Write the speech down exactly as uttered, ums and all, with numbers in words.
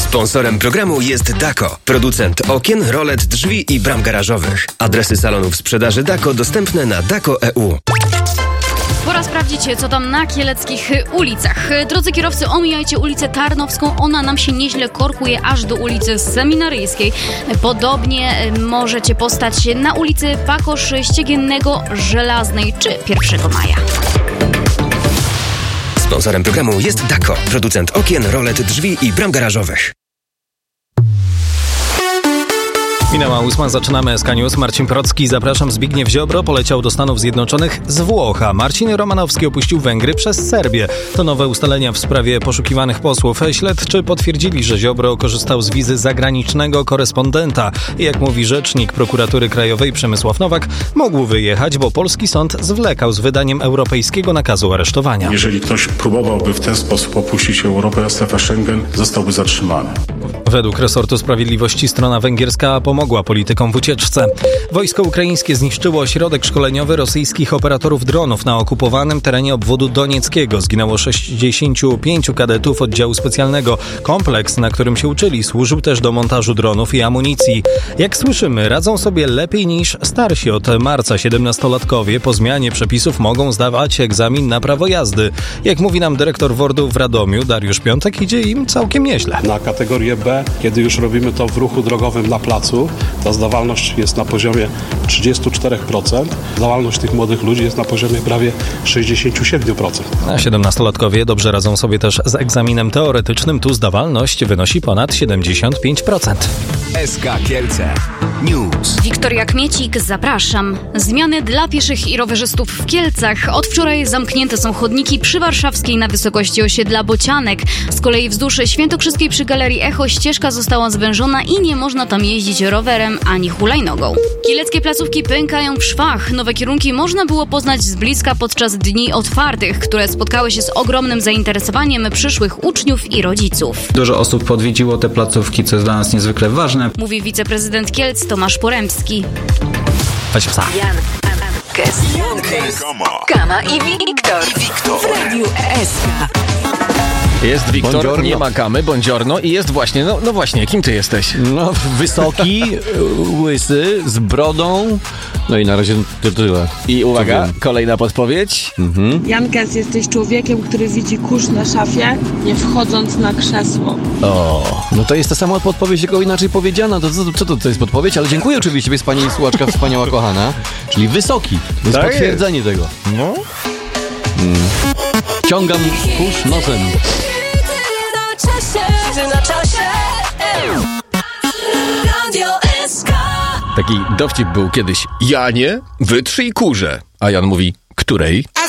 Sponsorem programu jest Dako, producent okien, rolet, drzwi i bram garażowych. Adresy salonów sprzedaży Dako dostępne na dako kropka e u. Pora sprawdzić, co tam na kieleckich ulicach. Drodzy kierowcy, omijajcie ulicę Tarnowską. Ona nam się nieźle korkuje aż do ulicy Seminaryjskiej. Podobnie możecie postać na ulicy Pakosz Ściegiennego, Żelaznej czy pierwszego maja. Sponsorem programu jest Dako, producent okien, rolet, drzwi i bram garażowych. Minęła ósma, zaczynamy S K News. Marcin Procki, zapraszam. Zbigniew Ziobro poleciał do Stanów Zjednoczonych z Włoch, a Marcin Romanowski opuścił Węgry przez Serbię. To nowe ustalenia w sprawie poszukiwanych posłów. Śledczy potwierdzili, że Ziobro korzystał z wizy zagranicznego korespondenta. I jak mówi rzecznik Prokuratury Krajowej Przemysław Nowak, mógł wyjechać, bo polski sąd zwlekał z wydaniem europejskiego nakazu aresztowania. Jeżeli ktoś próbowałby w ten sposób opuścić Europę, a strefę Schengen, zostałby zatrzymany. Według resortu sprawiedliwości strona węgierska pomogła politykom w ucieczce. Wojsko ukraińskie zniszczyło ośrodek szkoleniowy rosyjskich operatorów dronów na okupowanym terenie obwodu donieckiego. Zginęło sześćdziesięciu pięciu kadetów oddziału specjalnego. Kompleks, na którym się uczyli, służył też do montażu dronów i amunicji. Jak słyszymy, radzą sobie lepiej niż starsi. Od marca siedemnastolatkowie po zmianie przepisów mogą zdawać egzamin na prawo jazdy. Jak mówi nam dyrektor W O R D u w Radomiu, Dariusz Piątek, idzie im całkiem nieźle. Na kategorię B, kiedy już robimy to w ruchu drogowym na placu, ta zdawalność jest na poziomie trzydzieści cztery procent. Zdawalność tych młodych ludzi jest na poziomie prawie sześćdziesiąt siedem procent. A siedemnastolatkowie dobrze radzą sobie też z egzaminem teoretycznym. Tu zdawalność wynosi ponad siedemdziesiąt pięć procent. S K Kielce News. Wiktoria Kmiecik, zapraszam. Zmiany dla pieszych i rowerzystów w Kielcach. Od wczoraj zamknięte są chodniki przy Warszawskiej na wysokości osiedla Bocianek. Z kolei wzdłuż Świętokrzyskiej przy Galerii Echo ścieżka została zwężona i nie można tam jeździć rowerem ani hulajnogą. Kieleckie placówki pękają w szwach. Nowe kierunki można było poznać z bliska podczas dni otwartych, które spotkały się z ogromnym zainteresowaniem przyszłych uczniów i rodziców. Dużo osób odwiedziło te placówki, co jest dla nas niezwykle ważne. Mówi wiceprezydent Kielc Tomasz Poremski. Weź psa. Jan, Kes, Kama i Wiktor w Radiu S K. Jest Wiktor, Buongiorno. nie ma Kamy, buongiorno i jest właśnie, no, no właśnie, kim ty jesteś? No, wysoki, łysy, z brodą, no i na razie to tyle. I uwaga, wiem. kolejna podpowiedź. Mhm. Jankes, jesteś człowiekiem, który widzi kurz na szafie, nie wchodząc na krzesło. O, no to jest ta sama podpowiedź, tylko inaczej powiedziana. To co, co to, to jest podpowiedź? Ale dziękuję oczywiście, jest pani słuchaczka wspaniała, kochana. Czyli wysoki. To jest Tak potwierdzenie jest. tego. No. Mm. Ciągam kurz nosem. Taki dowcip był kiedyś. Janie, wytrzyj kurze. A Jan mówi, której?